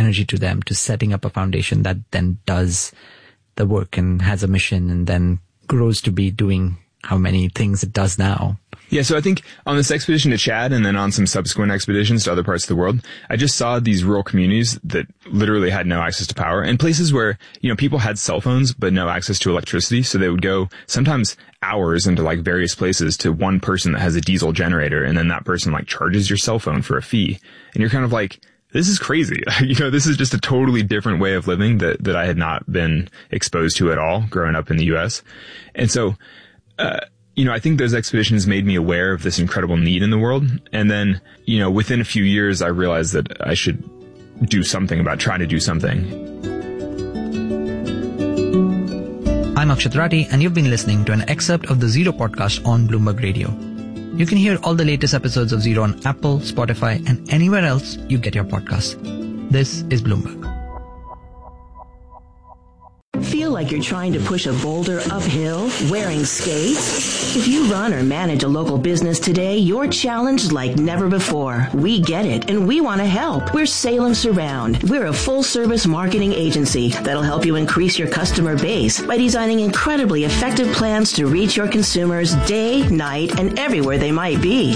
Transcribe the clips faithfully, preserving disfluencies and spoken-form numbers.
energy to them to setting up a foundation that then does the work and has a mission and then grows to be doing how many things it does now. Yeah, so I think on this expedition to Chad and then on some subsequent expeditions to other parts of the world, I just saw these rural communities that literally had no access to power and places where, you know, people had cell phones but no access to electricity. So they would go sometimes hours into like various places to one person that has a diesel generator, and then that person like charges your cell phone for a fee. And you're kind of like, this is crazy. You know, this is just a totally different way of living that, that I had not been exposed to at all growing up in the U S. And so, uh, you know, I think those expeditions made me aware of this incredible need in the world. And then, you know, within a few years, I realized that I should do something about trying to do something. I'm Akshat Rathi, and you've been listening to an excerpt of the Zero podcast on Bloomberg Radio. You can hear all the latest episodes of Zero on Apple, Spotify, and anywhere else you get your podcasts. This is Bloomberg. Feel like you're trying to push a boulder uphill wearing skates? If you run or manage a local business today, you're challenged like never before. We get it, and we want to help. We're Salem Surround. We're a full-service marketing agency that'll help you increase your customer base by designing incredibly effective plans to reach your consumers day, night, and everywhere they might be.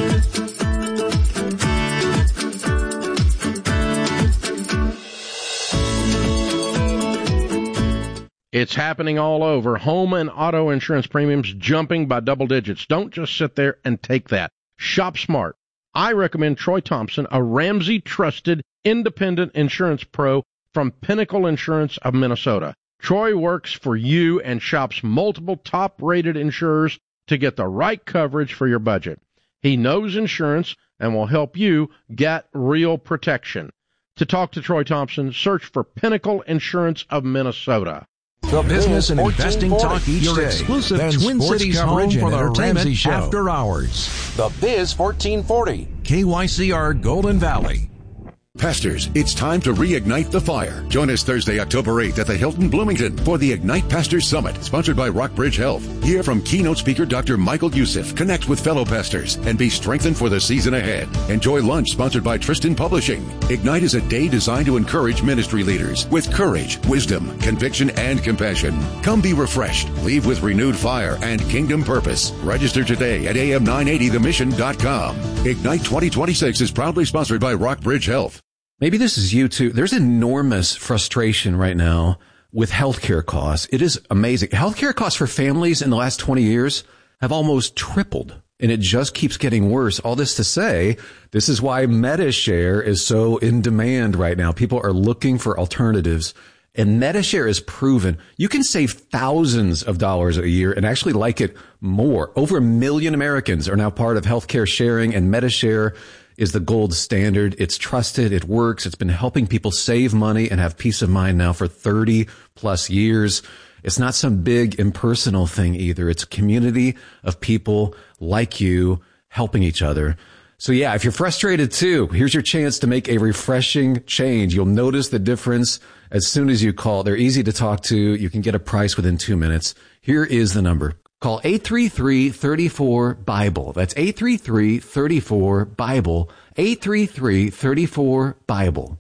It's happening all over. Home and auto insurance premiums jumping by double digits. Don't just sit there and take that. Shop smart. I recommend Troy Thompson, a Ramsey-trusted independent insurance pro from Pinnacle Insurance of Minnesota. Troy works for you and shops multiple top-rated insurers to get the right coverage for your budget. He knows insurance and will help you get real protection. To talk to Troy Thompson, search for Pinnacle Insurance of Minnesota. The business and investing talk each Your day. exclusive then Twin sports Cities coverage home for and the entertainment Ramsey Show. After hours. The Biz fourteen forty. K Y C R Golden Valley. Pastors, it's time to reignite the fire. Join us Thursday, October eighth at the Hilton Bloomington for the Ignite Pastors Summit, sponsored by Rockbridge Health. Hear from keynote speaker Doctor Michael Youssef, connect with fellow pastors, and be strengthened for the season ahead. Enjoy lunch sponsored by Tristan Publishing. Ignite is a day designed to encourage ministry leaders with courage, wisdom, conviction, and compassion. Come be refreshed, leave with renewed fire and kingdom purpose. Register today at A M nine eighty the mission dot com. Ignite twenty twenty-six is proudly sponsored by Rockbridge Health. Maybe this is you too. There's enormous frustration right now with healthcare costs. It is amazing. Healthcare costs for families in the last twenty years have almost tripled, and it just keeps getting worse. All this to say, this is why MediShare is so in demand right now. People are looking for alternatives, and MediShare is proven you can save thousands of dollars a year and actually like it more. Over a million Americans are now part of healthcare sharing, and MediShare is the gold standard. It's trusted. It works. It's been helping people save money and have peace of mind now for thirty plus years. It's not some big impersonal thing either. It's a community of people like you helping each other. So yeah, if you're frustrated too, here's your chance to make a refreshing change. You'll notice the difference as soon as you call. They're easy to talk to. You can get a price within two minutes. Here is the number. Call eight three three, three four, Bible. That's eight three three, three four, Bible. eight three three, three four, Bible.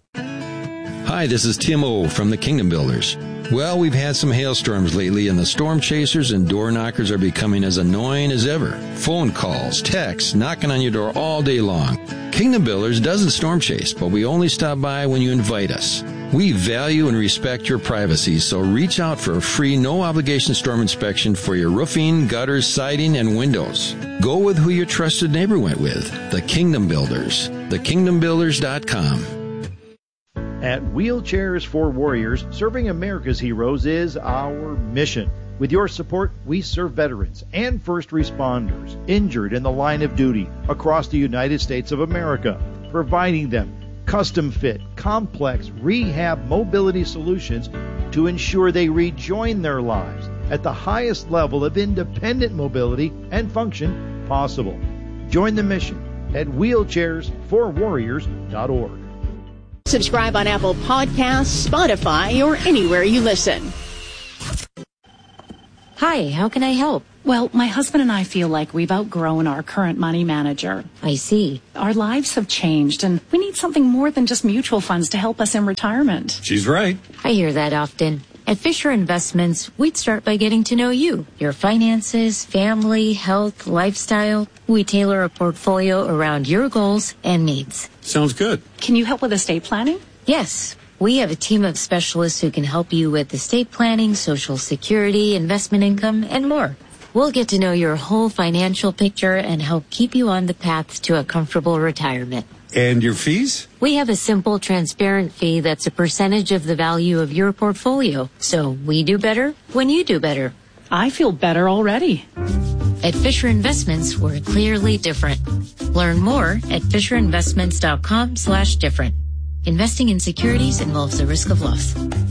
Hi, this is Tim O from the Kingdom Builders. Well, we've had some hailstorms lately, and the storm chasers and door knockers are becoming as annoying as ever. Phone calls, texts, knocking on your door all day long. Kingdom Builders doesn't storm chase, but we only stop by when you invite us. We value and respect your privacy, so reach out for a free, no-obligation storm inspection for your roofing, gutters, siding, and windows. Go with who your trusted neighbor went with, the Kingdom Builders, the kingdom builders dot com. At Wheelchairs for Warriors, serving America's heroes is our mission. With your support, we serve veterans and first responders injured in the line of duty across the United States of America, providing them custom-fit, complex rehab mobility solutions to ensure they rejoin their lives at the highest level of independent mobility and function possible. Join the mission at wheelchairs for warriors dot org. Subscribe on Apple Podcasts, Spotify, or anywhere you listen. Hi, how can I help? Well, my husband and I feel like we've outgrown our current money manager. I see. Our lives have changed, and we need something more than just mutual funds to help us in retirement. She's right. I hear that often. At Fisher Investments, we'd start by getting to know you, your finances, family, health, lifestyle. We tailor a portfolio around your goals and needs. Sounds good. Can you help with estate planning? Yes. We have a team of specialists who can help you with estate planning, Social Security, investment income, and more. We'll get to know your whole financial picture and help keep you on the path to a comfortable retirement. And your fees? We have a simple, transparent fee that's a percentage of the value of your portfolio. So we do better when you do better. I feel better already. At Fisher Investments, we're clearly different. Learn more at fisherinvestments.com slash different. Investing in securities involves the risk of loss.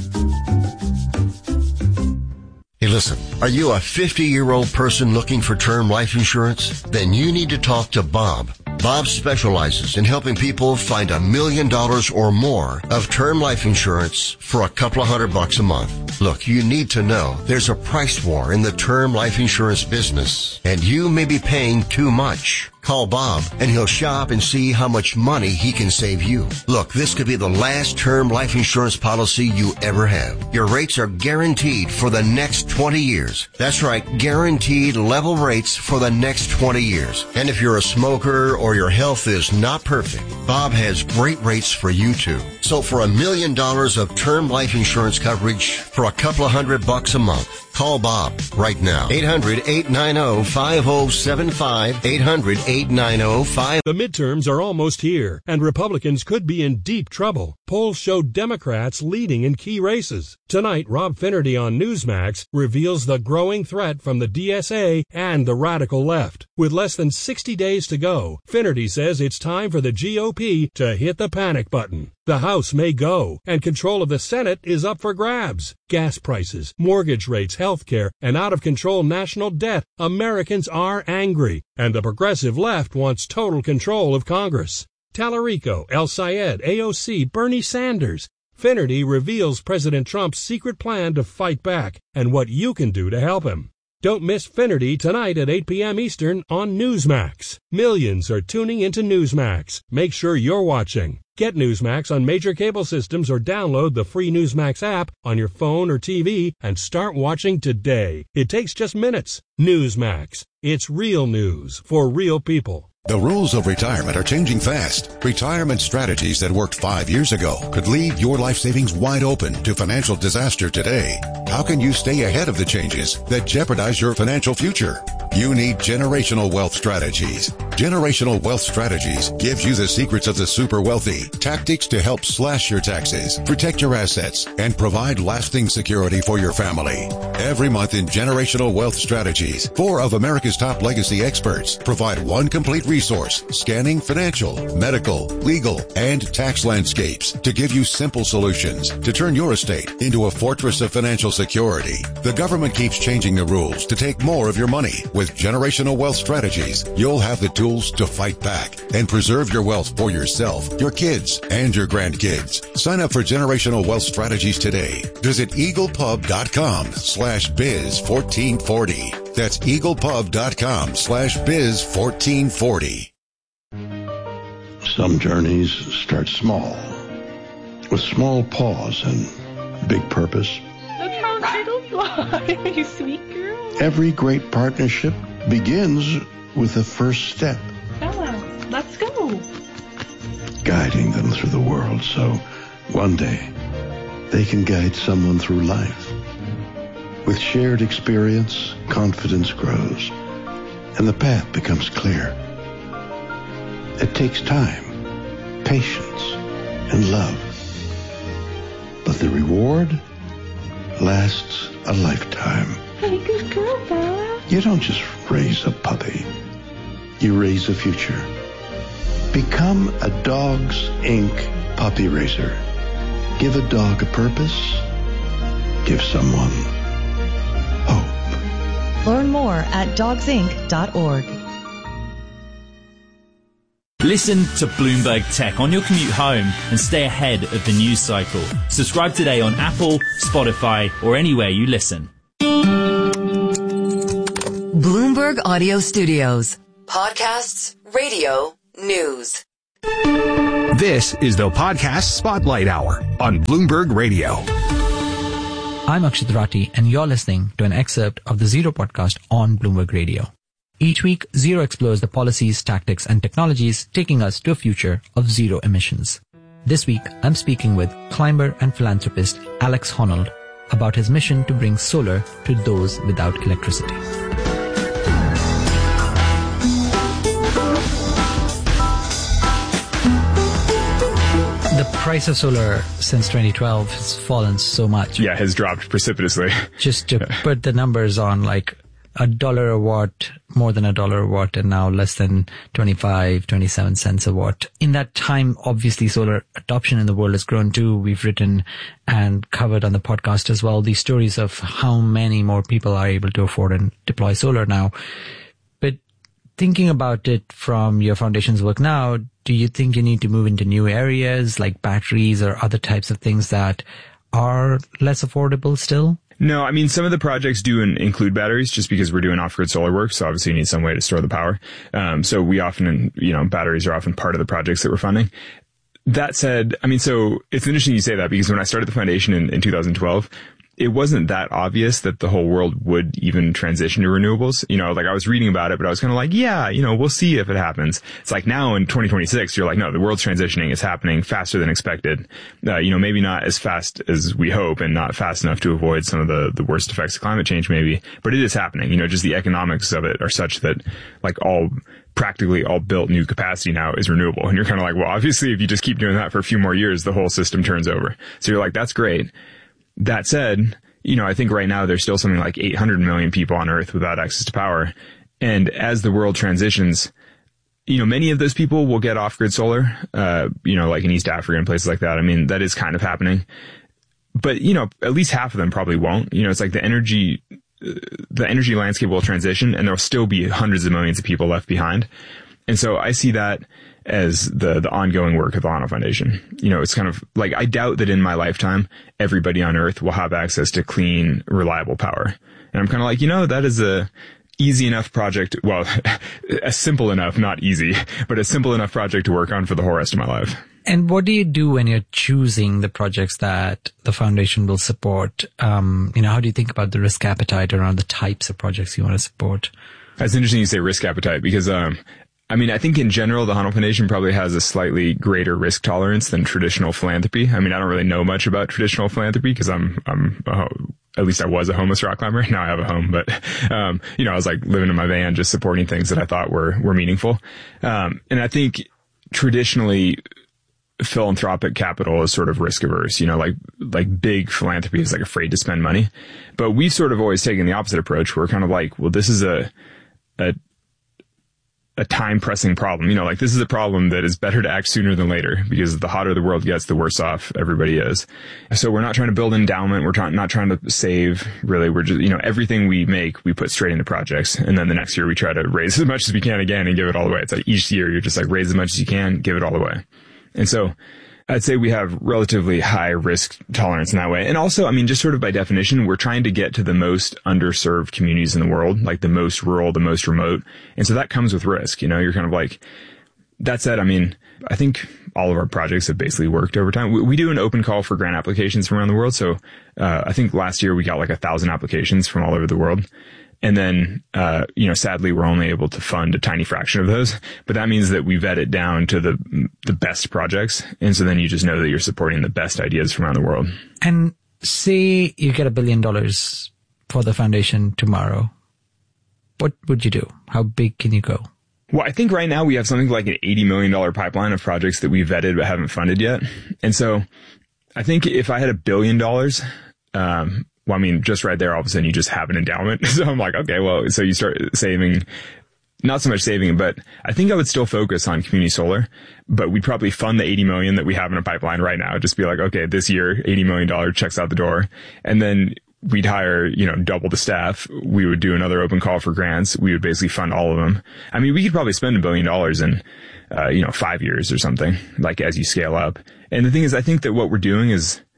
Hey, listen, are you a fifty-year-old person looking for term life insurance? Then you need to talk to Bob. Bob specializes in helping people find a million dollars or more of term life insurance for a couple of hundred bucks a month. Look, you need to know there's a price war in the term life insurance business, and you may be paying too much. Call Bob, and he'll shop and see how much money he can save you. Look, this could be the last term life insurance policy you ever have. Your rates are guaranteed for the next twenty years. That's right, guaranteed level rates for the next twenty years. And if you're a smoker or your health is not perfect, Bob has great rates for you too. So for a million dollars of term life insurance coverage for a couple of hundred bucks a month, call Bob right now. eight hundred, eight nine zero, five zero seven five. eight hundred, eight nine zero, five. The midterms are almost here, and Republicans could be in deep trouble. Polls show Democrats leading in key races. Tonight, Rob Finnerty on Newsmax reveals the growing threat from the D S A and the radical left. With less than sixty days to go, Finnerty says it's time for the G O P to hit the panic button. The House may go, and control of the Senate is up for grabs. Gas prices, mortgage rates, health care, and out-of-control national debt. Americans are angry, and the progressive left wants total control of Congress. Tallarico, El Sayed, A O C, Bernie Sanders. Finnerty reveals President Trump's secret plan to fight back and what you can do to help him. Don't miss Finnerty tonight at eight p.m. Eastern on Newsmax. Millions are tuning into Newsmax. Make sure you're watching. Get Newsmax on major cable systems or download the free Newsmax app on your phone or T V and start watching today. It takes just minutes. Newsmax. It's real news for real people. The rules of retirement are changing fast. Retirement strategies that worked five years ago could leave your life savings wide open to financial disaster today. How can you stay ahead of the changes that jeopardize your financial future? You need Generational Wealth Strategies. Generational Wealth Strategies gives you the secrets of the super wealthy, tactics to help slash your taxes, protect your assets, and provide lasting security for your family. Every month in Generational Wealth Strategies, four of America's top legacy experts provide one complete resource scanning financial, medical, legal, and tax landscapes to give you simple solutions to turn your estate into a fortress of financial security. The government keeps changing the rules to take more of your money. With Generational Wealth Strategies, you'll have the tools to fight back and preserve your wealth for yourself, your kids, and your grandkids. Sign up for Generational Wealth Strategies today. Visit eaglepub.com slash biz 1440. That's eaglepub.com slash biz 1440. Some journeys start small, with small pause and big purpose. Look how little fly, you sweet girl. Every great partnership begins with the first step. Bella, let's go. Guiding them through the world so one day they can guide someone through life. With shared experience, confidence grows, and the path becomes clear. It takes time, patience, and love. But the reward lasts a lifetime. Hey, good girl, Bella. You don't just raise a puppy. You raise a future. Become a Dogs Incorporated puppy raiser. Give a dog a purpose. Give someone hope. Learn more at dogs inc dot org. Listen to Bloomberg Tech on your commute home and stay ahead of the news cycle. Subscribe today on Apple, Spotify, or anywhere you listen. Bloomberg Audio Studios. Podcasts, radio, news. This is the Podcast Spotlight Hour on Bloomberg Radio. I'm Akshat Rati, and you're listening to an excerpt of the Zero podcast on Bloomberg Radio. Each week, Zero explores the policies, tactics, and technologies taking us to a future of zero emissions. This week, I'm speaking with climber and philanthropist Alex Honnold about his mission to bring solar to those without electricity. The price of solar since twenty twelve has fallen so much. Yeah, has dropped precipitously. Just to put the numbers on, like a dollar a watt, more than a dollar a watt, and now less than twenty-five, twenty-seven cents a watt. In that time, obviously, solar adoption in the world has grown too. We've written and covered on the podcast as well these stories of how many more people are able to afford and deploy solar now. But thinking about it from your foundation's work now, do you think you need to move into new areas like batteries or other types of things that are less affordable still? No, I mean, some of the projects do in, include batteries just because we're doing off-grid solar work. So obviously you need some way to store the power. Um, so we often, you know, batteries are often part of the projects that we're funding. That said, I mean, so it's interesting you say that because when I started the foundation in, in two thousand twelve, it wasn't that obvious that the whole world would even transition to renewables. You know, like I was reading about it, but I was kind of like, yeah, you know, we'll see if it happens. It's like now in twenty twenty-six, you're like, no, the world's transitioning. It's happening faster than expected. Uh, you know, maybe not as fast as we hope and not fast enough to avoid some of the, the worst effects of climate change maybe, but it is happening. You know, just the economics of it are such that like all practically all built new capacity now is renewable. And you're kind of like, well, obviously if you just keep doing that for a few more years, the whole system turns over. So you're like, that's great. That said, you know, I think right now there's still something like eight hundred million people on Earth without access to power. And as the world transitions, you know, many of those people will get off-grid solar, uh, you know, like in East Africa and places like that. I mean, that is kind of happening. But, you know, at least half of them probably won't. You know, it's like the energy, the energy landscape will transition and there'll still be hundreds of millions of people left behind. And so I see that as the, the ongoing work of the Honnold Foundation. You know, it's kind of like, I doubt that in my lifetime, everybody on Earth will have access to clean, reliable power. And I'm kind of like, you know, that is a easy enough project. Well, a simple enough, not easy, but a simple enough project to work on for the whole rest of my life. And what do you do when you're choosing the projects that the foundation will support? Um, you know, how do you think about the risk appetite around the types of projects you want to support? It's interesting you say risk appetite because, um, I mean, I think in general, the Honnold Foundation probably has a slightly greater risk tolerance than traditional philanthropy. I mean, I don't really know much about traditional philanthropy because I'm, I'm, uh, at least I was a homeless rock climber. Now I have a home, but, um, you know, I was like living in my van, just supporting things that I thought were, were meaningful. Um, and I think traditionally, philanthropic capital is sort of risk averse, you know, like, like big philanthropy is like afraid to spend money. But we've sort of always taken the opposite approach. We're kind of like, well, this is a, a, a time pressing problem. You know, like this is a problem that is better to act sooner than later because the hotter the world gets, the worse off everybody is. So we're not trying to build endowment. We're trying, not trying to save really. We're just, you know, everything we make, we put straight into projects. And then the next year we try to raise as much as we can again and give it all away. It's like each year you're just like raise as much as you can, give it all away. And so I'd say we have relatively high risk tolerance in that way. And also, I mean, just sort of by definition, we're trying to get to the most underserved communities in the world, like the most rural, the most remote. And so that comes with risk. You know, you're kind of like, that said, I mean, I think all of our projects have basically worked over time. We, we do an open call for grant applications from around the world. So, uh, I think last year we got like a thousand applications from all over the world. And then, uh, you know, sadly, we're only able to fund a tiny fraction of those, but that means that we vet it down to the, the best projects. And so then you just know that you're supporting the best ideas from around the world. And say you get a billion dollars for the foundation tomorrow. What would you do? How big can you go? Well, I think right now we have something like an eighty million dollars pipeline of projects that we vetted but haven't funded yet. And so I think if I had a billion dollars, um, well, I mean, just right there, all of a sudden you just have an endowment. So I'm like, okay, well, so you start saving, not so much saving, but I think I would still focus on community solar, but we'd probably fund the eighty million that we have in a pipeline right now. Just be like, okay, this year, eighty million dollars checks out the door. And then we'd hire, you know, double the staff. We would do another open call for grants. We would basically fund all of them. I mean, we could probably spend a billion dollars in, uh, you know, five years or something, like as you scale up. And the thing is, I think that what we're doing is,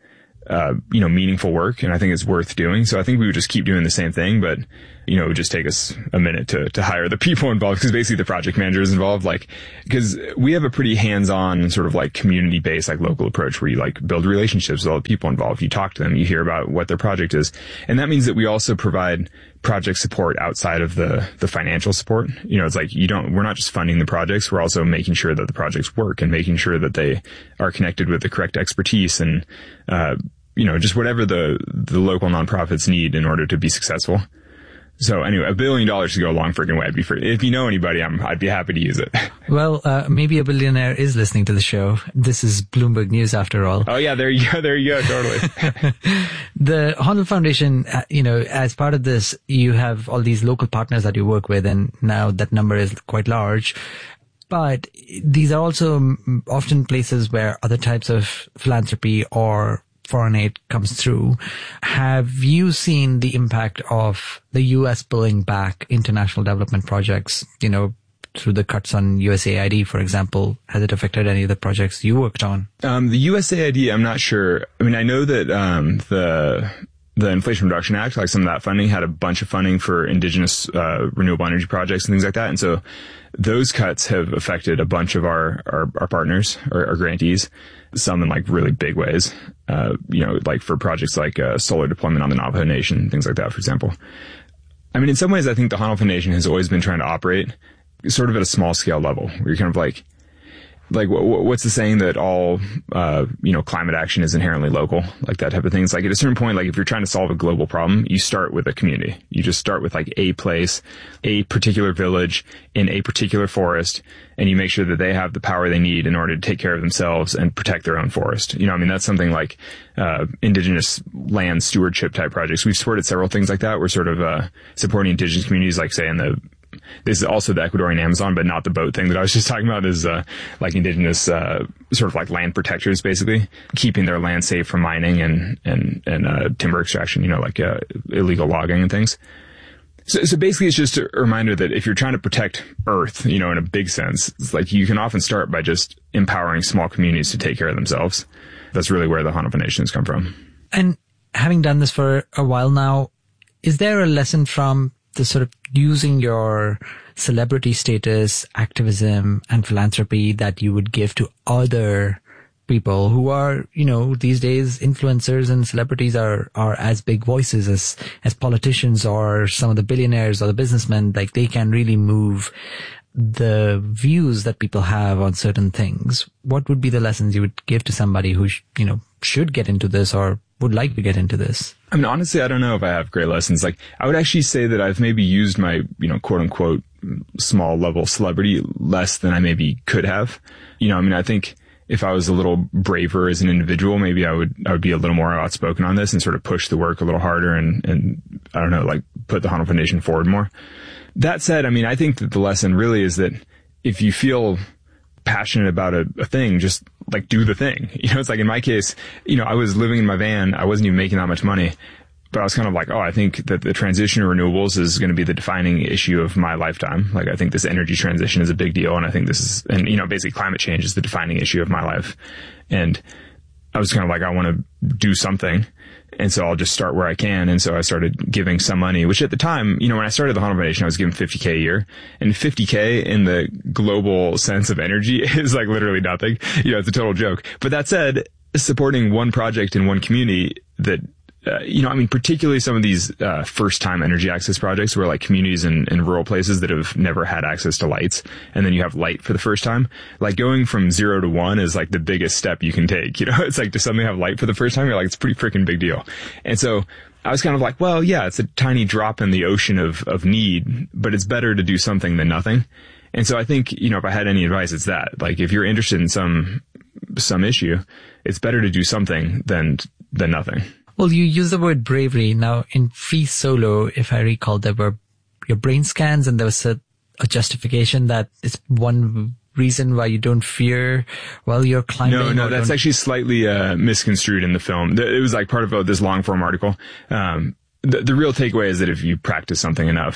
uh, you know, meaningful work. And I think it's worth doing. So I think we would just keep doing the same thing, but, you know, it would just take us a minute to, to hire the people involved, because basically the project manager is involved. Like, because we have a pretty hands-on sort of like community-based, like local approach where you like build relationships with all the people involved. You talk to them, you hear about what their project is. And that means that we also provide project support outside of the, the financial support. You know, it's like you don't, we're not just funding the projects. We're also making sure that the projects work and making sure that they are connected with the correct expertise and, uh, you know, just whatever the, the local nonprofits need in order to be successful. So anyway, a billion dollars to go a long freaking way. I'd be free. If you know anybody, I'm, I'd be happy to use it. Well, uh, maybe a billionaire is listening to the show. This is Bloomberg News after all. Oh yeah, there you go. There you go. Totally. The Honnold Foundation, uh, you know, as part of this, you have all these local partners that you work with, and now that number is quite large. But these are also often places where other types of philanthropy or foreign aid comes through. Have you seen the impact of the U S pulling back international development projects, you know, through the cuts on U S A I D, for example? Has it affected any of the projects you worked on? Um, the U S A I D, I'm not sure. I mean, I know that um, the the Inflation Reduction Act, like some of that funding, had a bunch of funding for indigenous uh, renewable energy projects and things like that. And so those cuts have affected a bunch of our, our, our partners or our grantees, some in like really big ways, uh, you know, like for projects like uh, solar deployment on the Navajo Nation, things like that, for example. I mean, in some ways, I think the Honnold Foundation has always been trying to operate sort of at a small scale level where you're kind of like, like what's the saying that all, uh, you know, climate action is inherently local, like that type of thing. It's like at a certain point, like if you're trying to solve a global problem, you start with a community. You just start with like a place, a particular village in a particular forest, and you make sure that they have the power they need in order to take care of themselves and protect their own forest. You know, I mean, that's something like, uh, indigenous land stewardship type projects. We've supported several things like that. We're sort of, uh, supporting indigenous communities, like say in the, this is also the Ecuadorian Amazon, but not the boat thing that I was just talking about. Is uh, like indigenous uh, sort of like land protectors, basically keeping their land safe from mining and and and uh, timber extraction. You know, like uh, illegal logging and things. So, so basically, it's just a reminder that if you're trying to protect Earth, you know, in a big sense, it's like you can often start by just empowering small communities to take care of themselves. That's really where the Honnold Foundation has come from. And having done this for a while now, is there a lesson from the sort of using your celebrity status, activism, and philanthropy that you would give to other people who are, you know, these days influencers and celebrities are, are as big voices as, as politicians or some of the billionaires or the businessmen? Like they can really move the views that people have on certain things. What would be the lessons you would give to somebody who, sh- you know, should get into this or would like to get into this? I mean, honestly, I don't know if I have great lessons. Like, I would actually say that I've maybe used my, you know, quote unquote, small level celebrity less than I maybe could have. You know, I mean, I think if I was a little braver as an individual, maybe I would, I would be a little more outspoken on this and sort of push the work a little harder and, and I don't know, like put the Honnold Foundation forward more. That said, I mean, I think that the lesson really is that if you feel passionate about a, a thing, just like do the thing. You know, it's like in my case, you know, I was living in my van. I wasn't even making that much money, but I was kind of like, oh, I think that the transition to renewables is going to be the defining issue of my lifetime. Like, I think this energy transition is a big deal. And I think this is, and you know, basically climate change is the defining issue of my life. And I was kind of like, I want to do something. And so I'll just start where I can. And so I started giving some money, which at the time, you know, when I started the Honnold Foundation, I was giving fifty K a year, and fifty K in the global sense of energy is like literally nothing. You know, it's a total joke. But that said, supporting one project in one community that, uh, you know, I mean, particularly some of these, uh, first time energy access projects where like communities in, in rural places that have never had access to lights. And then you have light for the first time, like going from zero to one is like the biggest step you can take. You know, it's like to suddenly have light for the first time. You're like, it's a pretty freaking big deal. And so I was kind of like, well, yeah, it's a tiny drop in the ocean of, of need, but it's better to do something than nothing. And so I think, you know, if I had any advice, it's that, like, if you're interested in some, some issue, it's better to do something than, than nothing. Well, you use the word bravery. Now, in Free Solo, if I recall, there were your brain scans and there was a, a justification that it's one reason why you don't fear while you're climbing. No, no, that's actually slightly uh, misconstrued in the film. It was like part of a, this long form article. Um, the, the real takeaway is that if you practice something enough,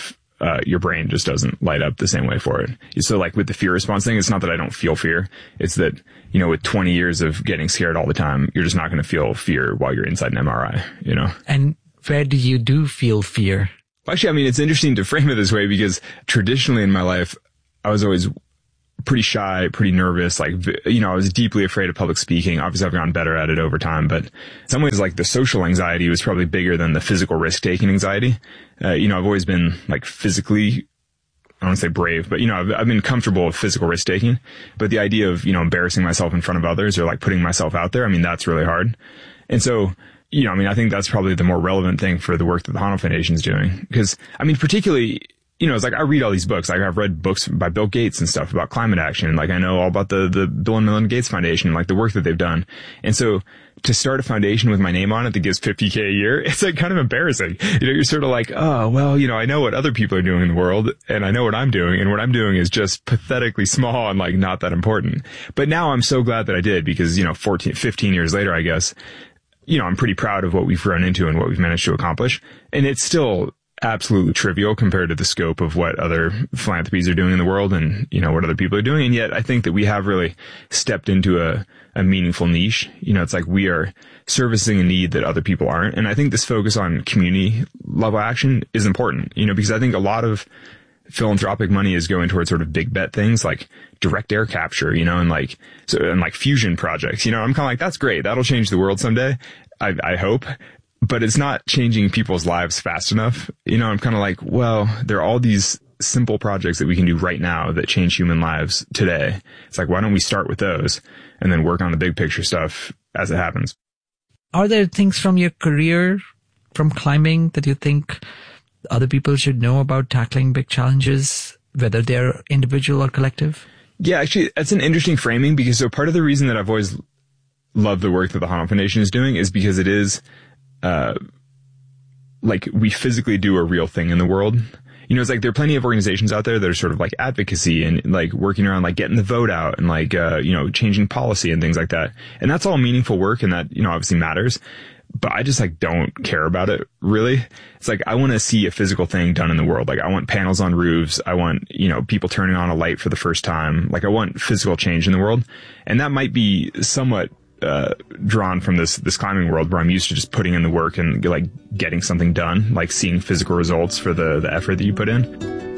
uh, your brain just doesn't light up the same way for it. So like with the fear response thing, it's not that I don't feel fear. It's that, you know, with twenty years of getting scared all the time, you're just not going to feel fear while you're inside an M R I, you know? And where do you do feel fear? Actually, I mean, it's interesting to frame it this way because traditionally in my life, I was always pretty shy, pretty nervous. Like, you know, I was deeply afraid of public speaking. Obviously, I've gotten better at it over time, but in some ways, like the social anxiety was probably bigger than the physical risk-taking anxiety. Uh, you know, I've always been like physically, I don't want to say brave, but you know, I've, I've been comfortable with physical risk-taking. But the idea of, you know, embarrassing myself in front of others or like putting myself out there, I mean, that's really hard. And so, you know, I mean, I think that's probably the more relevant thing for the work that the Hanno Foundation is doing. Because, I mean, particularly, you know, it's like I read all these books. Like I've read books by Bill Gates and stuff about climate action. And like I know all about the, the Bill and Melinda Gates Foundation and like the work that they've done. And so to start a foundation with my name on it that gives fifty K a year, it's like kind of embarrassing. You know, you're sort of like, oh, well, you know, I know what other people are doing in the world and I know what I'm doing. And what I'm doing is just pathetically small and like not that important. But now I'm so glad that I did because, you know, fourteen, fifteen years later, I guess, you know, I'm pretty proud of what we've run into and what we've managed to accomplish. And it's still absolutely trivial compared to the scope of what other philanthropies are doing in the world and, you know, what other people are doing. And yet I think that we have really stepped into a, a meaningful niche. You know, it's like we are servicing a need that other people aren't. And I think this focus on community level action is important, you know, because I think a lot of philanthropic money is going towards sort of big bet things like direct air capture, you know, and like, so, and like fusion projects, you know, I'm kind of like, that's great. That'll change the world someday. I, I hope. But it's not changing people's lives fast enough. You know, I'm kind of like, well, there are all these simple projects that we can do right now that change human lives today. It's like, why don't we start with those and then work on the big picture stuff as it happens? Are there things from your career, from climbing, that you think other people should know about tackling big challenges, whether they're individual or collective? Yeah, actually, that's an interesting framing because so part of the reason that I've always loved the work that the Hanno Foundation is doing is because it is Uh, like we physically do a real thing in the world. You know, it's like there are plenty of organizations out there that are sort of like advocacy and like working around like getting the vote out and like, uh, you know, changing policy and things like that. And that's all meaningful work and that, you know, obviously matters. But I just like don't care about it really. It's like I want to see a physical thing done in the world. Like I want panels on roofs. I want, you know, people turning on a light for the first time. Like I want physical change in the world. And that might be somewhat Uh, drawn from this this climbing world where I'm used to just putting in the work and like getting something done, like seeing physical results for the, the effort that you put in.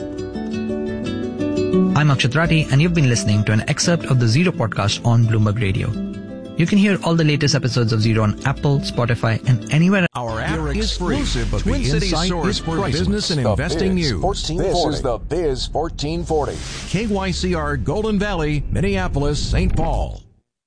I'm Akshat Rathi, and you've been listening to an excerpt of the Zero podcast on Bloomberg Radio. You can hear all the latest episodes of Zero on Apple, Spotify, and anywhere. Our app is free. Twin Cities source for business and investing news. This is the Biz fourteen forty. K Y C R Golden Valley, Minneapolis, Saint Paul.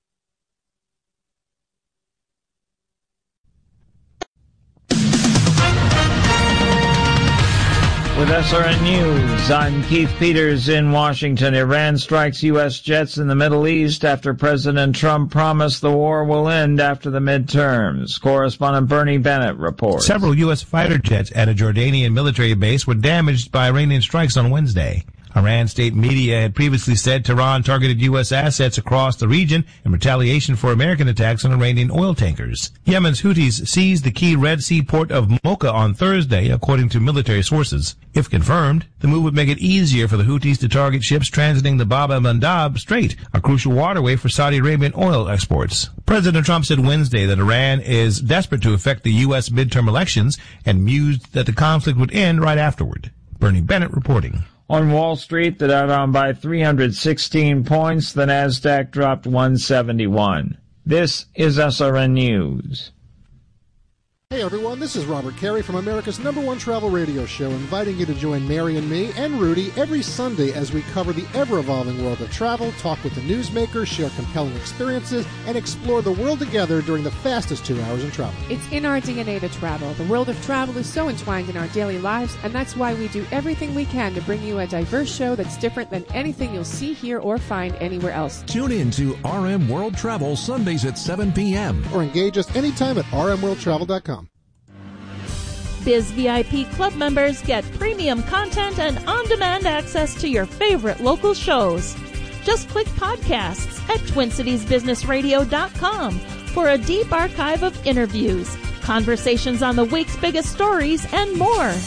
With S R N News, I'm Keith Peters in Washington. Iran strikes U S jets in the Middle East after President Trump promised the war will end after the midterms. Correspondent Bernie Bennett reports. Several U S fighter jets at a Jordanian military base were damaged by Iranian strikes on Wednesday. Iran state media had previously said Tehran targeted U S assets across the region in retaliation for American attacks on Iranian oil tankers. Yemen's Houthis seized the key Red Sea port of Mocha on Thursday, according to military sources. If confirmed, the move would make it easier for the Houthis to target ships transiting the Bab el-Mandab Strait, a crucial waterway for Saudi Arabian oil exports. President Trump said Wednesday that Iran is desperate to affect the U S midterm elections and mused that the conflict would end right afterward. Bernie Bennett reporting. On Wall Street, the Dow down by three hundred sixteen points. The Nasdaq dropped one seventy-one. This is S R N News. Hey everyone, this is Robert Carey from America's number one travel radio show, inviting you to join Mary and me and Rudy every Sunday as we cover the ever-evolving world of travel, talk with the newsmakers, share compelling experiences, and explore the world together during the fastest two hours in travel. It's in our D N A to travel. The world of travel is so entwined in our daily lives, and that's why we do everything we can to bring you a diverse show that's different than anything you'll see here or find anywhere else. Tune in to R M World Travel Sundays at seven p.m. Or engage us anytime at r m world travel dot com. Biz V I P Club members get premium content and on-demand access to your favorite local shows. Just click podcasts at twin cities business radio dot com for a deep archive of interviews, conversations on the week's biggest stories, and more.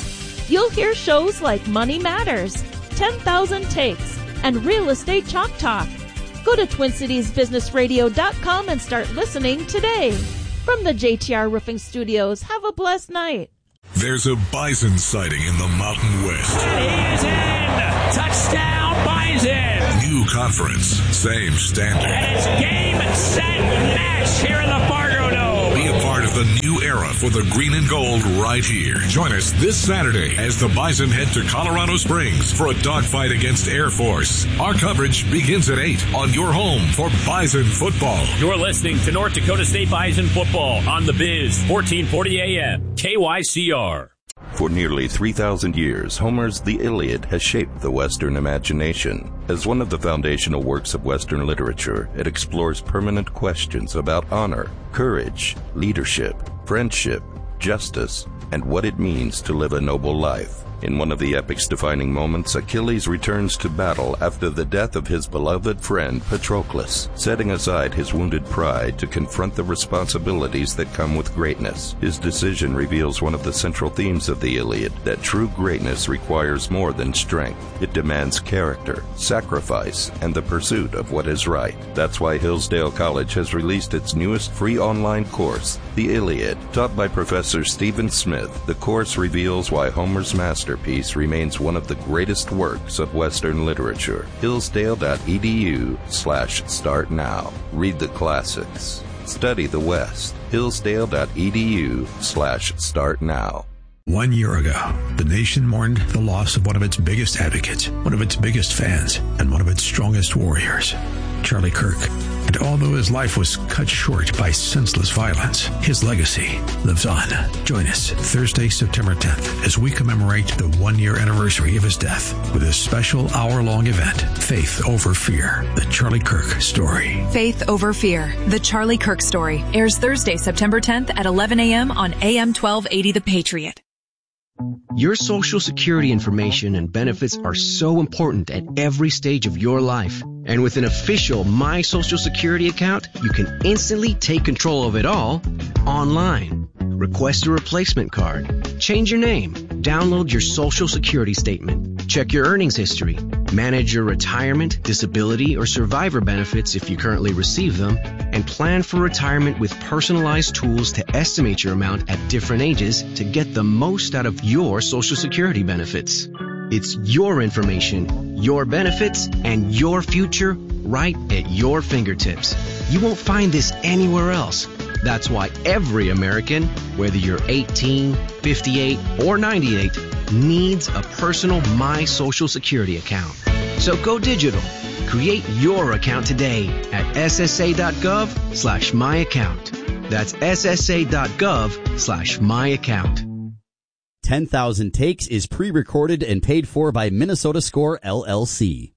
You'll hear shows like Money Matters, ten thousand Takes, and Real Estate Chalk Talk. Go to twin cities business radio dot com and start listening today. From the J T R Roofing Studios, have a blessed night. There's a bison sighting in the Mountain West. And he is in! Touchdown, Bison! New conference, same standard. And it's game, set, match here in the Fargo Dome. Be a part of the new era for the green and gold right here. Join us this Saturday as the Bison head to Colorado Springs for a dogfight against Air Force. Our coverage begins at eight on your home for Bison football. You're listening to North Dakota State Bison football on the Biz, fourteen forty A M, K Y C R. For nearly three thousand years, Homer's The Iliad has shaped the Western imagination. As one of the foundational works of Western literature, it explores permanent questions about honor, courage, leadership, friendship, justice, and what it means to live a noble life. In one of the epic's defining moments, Achilles returns to battle after the death of his beloved friend Patroclus, setting aside his wounded pride to confront the responsibilities that come with greatness. His decision reveals one of the central themes of the Iliad, that true greatness requires more than strength. It demands character, sacrifice, and the pursuit of what is right. That's why Hillsdale College has released its newest free online course, The Iliad. Taught by Professor Stephen Smith, the course reveals why Homer's master Masterpiece remains one of the greatest works of Western literature. Hillsdale.edu slash start now. Read the classics. Study the West. Hillsdale.edu slash start now. One year ago, the nation mourned the loss of one of its biggest advocates, one of its biggest fans, and one of its strongest warriors, Charlie Kirk. And although his life was cut short by senseless violence, his legacy lives on. Join us Thursday, September tenth, as we commemorate the one-year anniversary of his death with a special hour-long event, Faith Over Fear, the Charlie Kirk Story. Faith Over Fear, the Charlie Kirk Story, airs Thursday, September tenth at eleven a.m. on A M twelve eighty The Patriot. Your Social Security information and benefits are so important at every stage of your life. And with an official My Social Security account, you can instantly take control of it all online. Request a replacement card, change your name, download your Social Security statement, check your earnings history, manage your retirement, disability, or survivor benefits if you currently receive them, and plan for retirement with personalized tools to estimate your amount at different ages to get the most out of your Social Security benefits. It's your information, your benefits, and your future right at your fingertips. You won't find this anywhere else. That's why every American, whether you're eighteen, fifty-eight, or ninety-eight, needs a personal My Social Security account. So go digital. Create your account today at ssa.gov slash my account. That's ssa.gov slash my account. ten thousand Takes is pre-recorded and paid for by Minnesota Score L L C.